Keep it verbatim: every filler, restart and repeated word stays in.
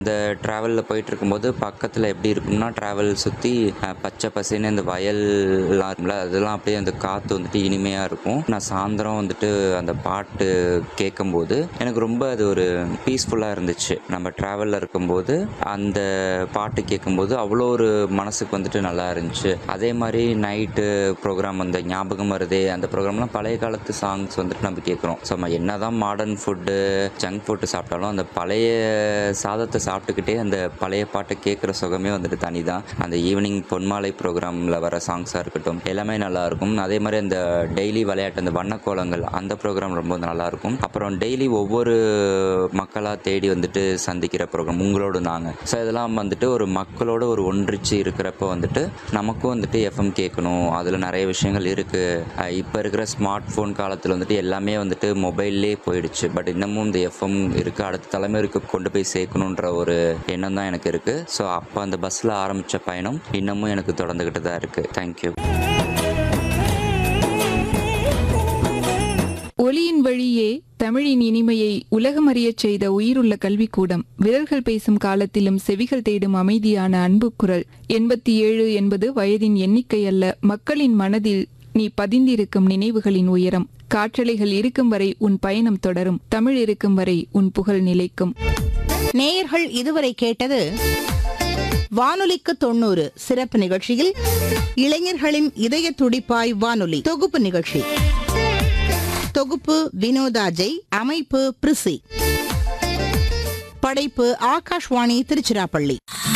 இந்த ட்ராவலில் போயிட்டு இருக்கும்போது பக்கத்தில் எப்படி இருக்கும்னா ட்ராவல் சுற்றி பச்சை பசேன்னு இந்த வயல்லாம் இருக்கும்ல, அதெல்லாம் அப்படியே அந்த காற்று வந்துட்டு இனிமையாக இருக்கும். நான் சாயந்தரம் வந்துட்டு அந்த பாட்டு கேட்கும்போது எனக்கு ரொம்ப அது ஒரு பீஸ்ஃபுல்லாக இருந்துச்சு. நம்ம ட்ராவலில் இருக்கும்போது அந்த பாட்டு கேட்கும்போது அவ்வளோ ஒரு மனசுக்கு வந்துட்டு நல்லா இருந்துச்சு. அதே மாதிரி நைட்டு ப்ரோக்ராம் அந்த ஞாபகம் வருதே அந்த ப்ரோக்ராம்லாம் பழைய காலத்து சாங்ஸ் வந்துட்டு நம்ம கேட்குறோம். ஸோ நம்ம என்ன தான் மாடர்ன் ஃபுட்டு ஜங்க் ஃபுட்டு சாப்பிட்டாலும் அந்த பழைய சாதத்தை சாப்பிட்டுக்கிட்டே அந்த பழைய பாட்டை கேட்குற சுகமே வந்துட்டு தனி தான். அந்த ஈவினிங் பொன்மாலை ப்ரோக்ராமில் வர சாங்ஸாக இருக்கட்டும் எல்லாமே நல்லாயிருக்கும். அதே மாதிரி அந்த டெய்லி விளையாட்டு அந்த வண்ணக்கோலங்கள் அந்த ப்ரோக்ராம் ரொம்ப நல்லாயிருக்கும். அப்புறம் டெய்லி ஒவ்வொரு மக்களாக தேடி வந்துட்டு சந்திக்கிற ப்ரோக்ராம் உங்களோடு நாங்கள். ஸோ இதெல்லாம் வந்துட்டு ஒரு மக்களோட ஒரு ஒன்றிச்சு இருக்கிறப்ப வந்துட்டு நமக்கும் வந்துட்டு எஃப்எம் கேட்கணும். அதில் நிறைய விஷயங்கள் இருக்குது. இப்போ இருக்கிற ஸ்மார்ட் ஃபோன் காலத்தில் வந்துட்டு எல்லாமே வந்துட்டு மொபைல்லே போயிடுச்சு. பட் இன்னமும் இந்த எஃப்எம் இருக்குது, அடுத்த தலைமுறைக்கு கொண்டு போய் சேர்க்கணுன்ற ஒரு எண்ணம் தான் எனக்கு இருக்குது. ஸோ அப்போ அந்த பஸ்ஸில் ஆரம்பித்த பயணம் இன்னமும் எனக்கு தொடர்ந்துக்கிட்டு தான் இருக்குது. தேங்க்யூ. ஒலியின் வழியே தமிழின் இனிமையை உலகமறியச் செய்த உயிருள்ள கல்விக்கூடம், விரல்கள் பேசும் காலத்திலும் செவிகள் தேடும் அமைதியான அன்பு குரல். எண்பத்தி ஏழு என்பது வயதின் எண்ணிக்கை அல்ல, மக்களின் மனதில் நீ பதிந்திருக்கும் நினைவுகளின் உயரம். காற்றலைகள் இருக்கும் வரை உன் பயணம் தொடரும், தமிழ் இருக்கும் வரை உன் புகழ் நிலைக்கும். நேயர்கள் இதுவரை கேட்டது வானொலிக்கு தொண்ணூறு சிறப்பு நிகழ்ச்சியில் இளைஞர்களின் இதய துடிப்பாய் வானொலி தொகுப்பு நிகழ்ச்சி. தொகுப்பு வினோதாஜை, அமைப்பு பிரிசி, படைப்பு ஆகாஷ்வாணி திருச்சிராப்பள்ளி.